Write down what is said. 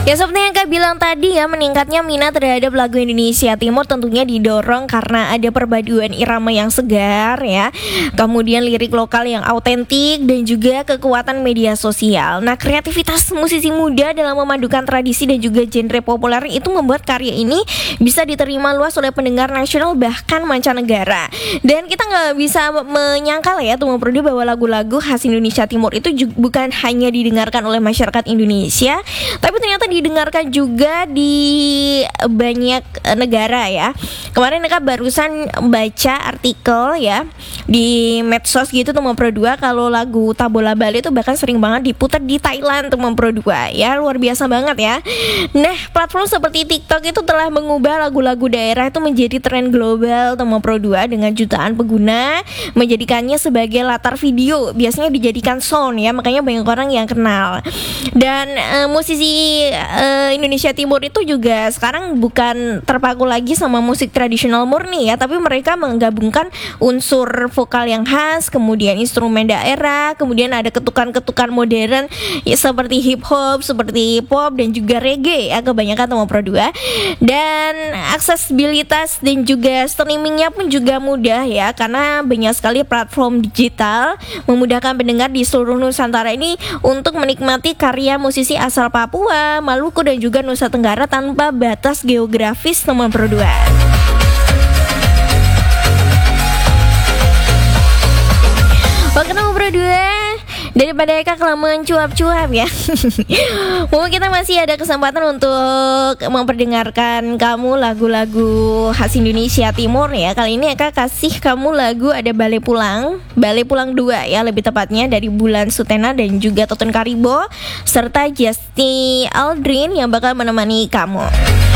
Ya seperti yang Kak bilang tadi ya, meningkatnya minat terhadap lagu Indonesia Timur tentunya didorong karena ada perpaduan irama yang segar ya, kemudian lirik lokal yang autentik dan juga kekuatan media sosial. Nah, kreativitas musisi muda dalam memadukan tradisi dan juga genre populer itu membuat karya ini bisa diterima luas oleh pendengar nasional bahkan mancanegara. Dan kita nggak bisa menyangkal ya Tumor Prodi bahwa lagu-lagu khas Indonesia Timur itu bukan hanya didengarkan oleh masyarakat Indonesia, tapi ternyata didengarkan juga di banyak negara ya. Kemarin Eka barusan baca artikel ya di medsos gitu Tumor Pro 2 kalau lagu Tabola Bali itu bahkan sering banget diputar di Thailand Tumor Pro 2 ya, luar biasa banget ya. Nah, platform seperti TikTok itu telah mengubah lagu-lagu daerah itu menjadi tren global Tumor Pro 2 dengan jutaan pengguna menjadikannya sebagai latar video, biasanya dijadikan sound ya, makanya banyak orang yang kenal. Dan musisi Indonesia Timur itu juga sekarang bukan terpaku lagi sama musik tradisional murni ya, tapi mereka menggabungkan unsur vokal yang khas, kemudian instrumen daerah, kemudian ada ketukan-ketukan modern ya, seperti hip hop, seperti pop dan juga reggae ya, kebanyakan Tumor Pro 2. Dan aksesibilitas dan juga streamingnya pun juga mudah ya, karena banyak sekali platform digital memudahkan pendengar di seluruh Nusantara ini untuk menikmati karya musisi asal Papua, Maluku dan juga Nusa Tenggara tanpa batas geografis Tumor Pro 2. Oke Tumor Pro 2, daripada Eka kelamaan cuap-cuap ya mungkin kita masih ada kesempatan untuk memperdengarkan kamu lagu-lagu khas Indonesia Timur ya. Kali ini Eka kasih kamu lagu ada Bale Pulang 2 ya, lebih tepatnya dari Bulan Sutena dan juga Toton Karibo serta Justy Aldrin yang bakal menemani kamu.